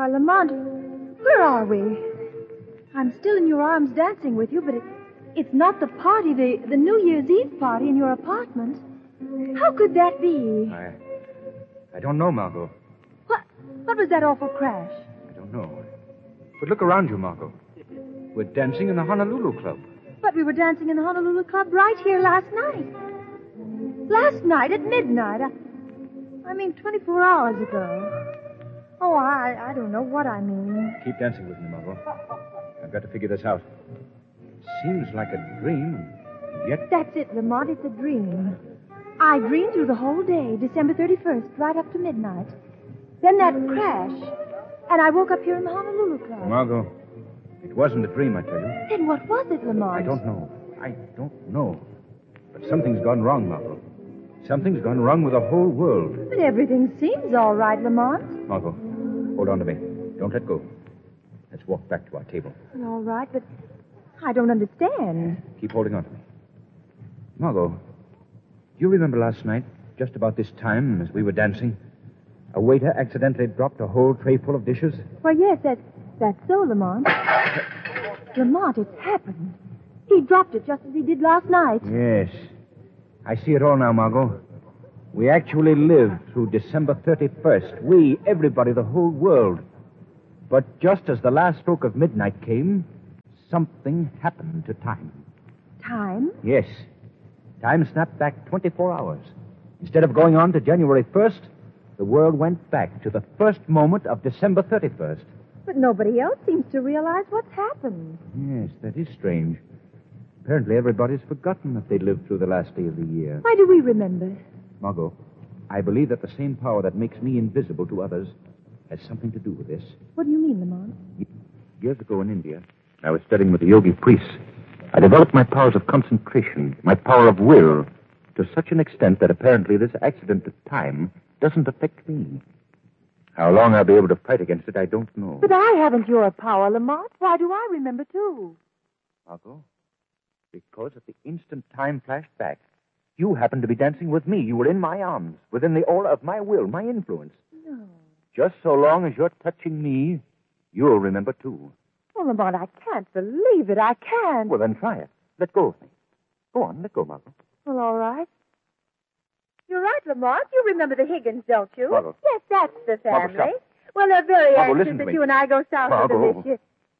Why, Lamont, where are we? I'm still in your arms dancing with you, but it's not the party, the New Year's Eve party in your apartment. How could that be? I don't know, Margot. What was that awful crash? I don't know. But look around you, Margot. We're dancing in the Honolulu Club. But we were dancing in the Honolulu Club right here last night. Last night at midnight. I mean, 24 hours ago. Oh, I don't know what I mean. Keep dancing with me, Margot. I've got to figure this out. It seems like a dream, and yet... That's it, Lamont. It's a dream. I dreamed through the whole day, December 31st, right up to midnight. Then that crash. And I woke up here in the Honolulu Club. Margot, it wasn't a dream, I tell you. Then what was it, Lamont? I don't know. But something's gone wrong, Margot. Something's gone wrong with the whole world. But everything seems all right, Lamont. Margot, hold on to me. Don't let go. Let's walk back to our table. All right, but I don't understand. Keep holding on to me. Margot, do you remember last night, just about this time, as we were dancing, a waiter accidentally dropped a whole tray full of dishes? Why, yes, that's so, Lamont. Lamont, it's happened. He dropped it just as he did last night. Yes. I see it all now, Margot. We actually lived through December 31st. We, everybody, the whole world. But just as the last stroke of midnight came, something happened to time. Time? Yes. Time snapped back 24 hours. Instead of going on to January 1st, the world went back to the first moment of December 31st. But nobody else seems to realize what's happened. Yes, that is strange. Apparently everybody's forgotten that they lived through the last day of the year. Why do we remember? Margot, I believe that the same power that makes me invisible to others has something to do with this. What do you mean, Lamont? Years ago in India, I was studying with the yogi priests. I developed my powers of concentration, my power of will, to such an extent that apparently this accident of time doesn't affect me. How long I'll be able to fight against it, I don't know. But I haven't your power, Lamont. Why do I remember, too? Margot, because at the instant time flashed back, you happened to be dancing with me. You were in my arms, within the aura of my will, my influence. No. Just so long as you're touching me, you'll remember, too. Oh, Lamont, I can't believe it. I can't. Well, then try it. Let go of me. Go on, let go, Margot. Well, all right. You're right, Lamont. You remember the Higgins, don't you? Margot. Yes, that's the family. Margot, stop. Well, they're very Margot, anxious listen to that me. you and I go south of Margot. this year.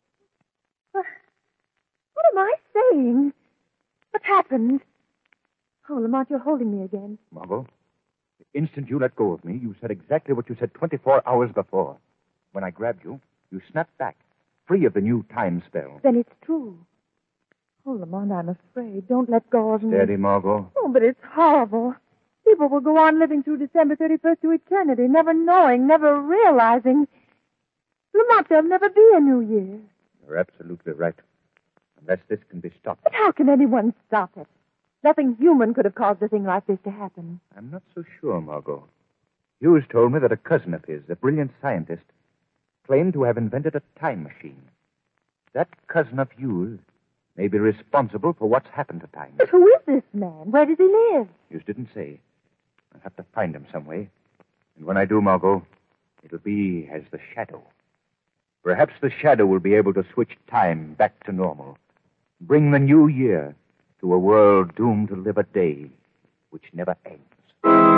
What am I saying? What happened? Oh, Lamont, you're holding me again. Margot, the instant you let go of me, you said exactly what you said 24 hours before. When I grabbed you, you snapped back, free of the new time spell. Then it's true. Oh, Lamont, I'm afraid. Don't let go of me. Steady, Margot. Oh, but it's horrible. People will go on living through December 31st to eternity, never knowing, never realizing. Lamont, there'll never be a New Year. You're absolutely right. Unless this can be stopped. But how can anyone stop it? Nothing human could have caused a thing like this to happen. I'm not so sure, Margot. Hughes told me that a cousin of his, a brilliant scientist, claimed to have invented a time machine. That cousin of Hughes may be responsible for what's happened to time. But who is this man? Where does he live? Hughes didn't say. I'll have to find him some way. And when I do, Margot, it'll be as the Shadow. Perhaps the Shadow will be able to switch time back to normal. Bring the new year to a world doomed to live a day which never ends.